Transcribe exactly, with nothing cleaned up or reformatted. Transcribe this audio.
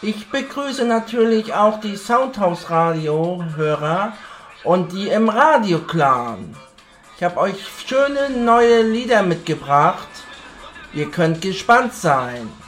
Ich begrüße natürlich auch die Soundhouse-Radio-Hörer und die im Radio-Clan. Ich habe euch schöne neue Lieder mitgebracht. Ihr könnt gespannt sein.